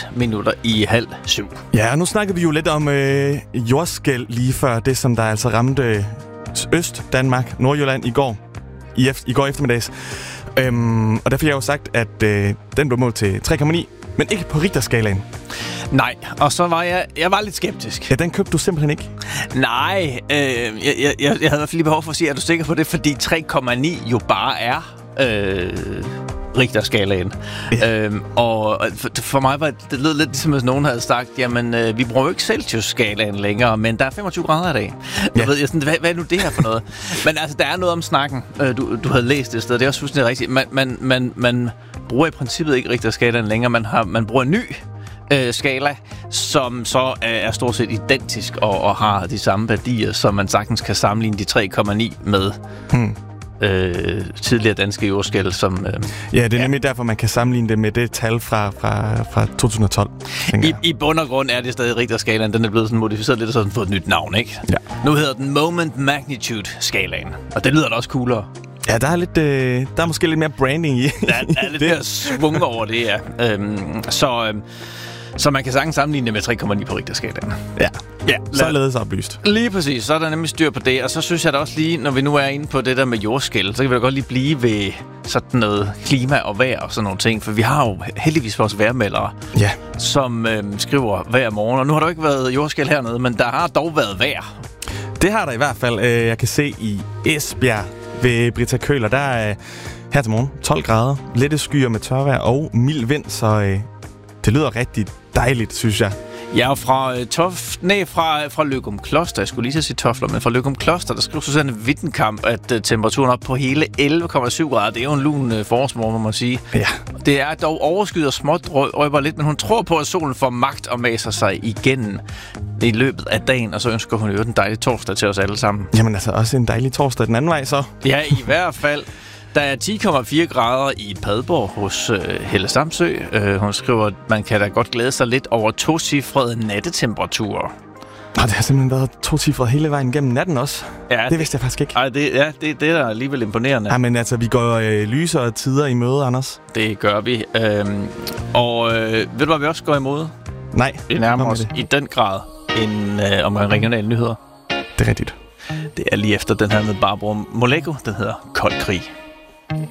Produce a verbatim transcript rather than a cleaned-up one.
seks minutter i halv syv. Ja, og nu snakkede vi jo lidt om øh, jordskælv lige før, det som der altså ramte Øst-Danmark, Nordjylland i går, i, efter, i går eftermiddags. Øhm, og der fik jeg jo sagt, at øh, den blev målt til tre komma ni, men ikke på Richterskalaen. Nej, og så var jeg, jeg var lidt skeptisk. Ja, den købte du simpelthen ikke? Nej, øh, jeg, jeg, jeg havde i hvert fald lige behov for at sige, er du sikker på det? Fordi tre komma ni jo bare er øh, Richterskalaen. Ja. Øhm, og for, for mig var det lød lidt ligesom, hvis nogen havde sagt, jamen, øh, vi bruger jo ikke Celsius-skalaen længere, men der er femogtyve grader i dag. Ja. Jeg ved, jeg sådan, hvad, hvad er nu det her for noget? Men altså, der er noget om snakken. Øh, du, du havde læst det et sted, det er også fuldstændig rigtigt. Man, man, man, man bruger i princippet ikke Richterskalaen længere, man, har, man bruger en ny øh, skala, som så øh, er stort set identisk og, og har de samme værdier, som man sagtens kan sammenligne de tre komma ni med. Hmm. Øh, tidligere danske jordskælv, som... Øh, ja, det er nemlig ja. derfor, man kan sammenligne det med det tal fra, fra, fra to tusind og tolv. I, I bund og grund er det stadig Richterskalaen. Den er blevet sådan modificeret lidt og sådan fået et nyt navn, ikke? Ja. Nu hedder den Moment Magnitude-skalaen, og det lyder da også coolere. Ja, der er, lidt, øh, der er måske lidt mere branding i. Der, der er lidt mere svung over det, ja. Øhm, så... Øh, Så man kan sagtens sammenligne det med tre komma ni på Richterskalaen. Ja, ja således oplyst. Lige præcis, så er der nemlig styr på det. Og så synes jeg da også lige, når vi nu er inde på det der med jordskælv, så kan vi da godt lige blive ved sådan noget klima og vejr og sådan nogle ting. For vi har jo heldigvis vores vejrmeldere, ja. som øh, skriver hver morgen. Og nu har der jo ikke været jordskælv hernede, men der har dog været vejr. Det har der i hvert fald. Jeg kan se i Esbjerg ved Britta Køler, der er her til morgen tolv grader, lette skyer med tørvejr og mild vind, så øh, det lyder rigtig dejligt, synes jeg. Ja, og fra øh, Tof... Nej, fra, fra Løgum Kloster. Jeg skulle lige til at sige Tofler, men fra Løgum Kloster, der skriver Susanne Wittenkamp, at øh, temperaturen er op på hele elleve komma syv grader. Det er jo en lun øh, forårsmorgen, må man sige. Ja. Det er dog overskyet og småt røber lidt, men hun tror på, at solen får magt og maser sig igen i løbet af dagen, og så ønsker hun jo den dejlige torsdag til os alle sammen. Jamen altså, også en dejlig torsdag den anden vej, så. Ja, i hvert fald. Der er ti komma fire grader i Padborg hos øh, Helle Samsø. Øh, hun skriver, at man kan da godt glæde sig lidt over tocifrede nattetemperaturer. Nå, det har simpelthen været tocifret hele vejen gennem natten også. Ja, det, det vidste jeg faktisk ikke. Ej, det, ja, det, det er da alligevel imponerende. Ja, men altså, vi går øh, lysere tider i møde, Anders. Det gør vi. Øhm, og øh, ved du, hvad vi også går imod? Nej. Vi nærmer os i den grad en øh, omgang regionale nyheder. Det er rigtigt. Det er lige efter den her med Barbara Moleko, den hedder Kold Krig.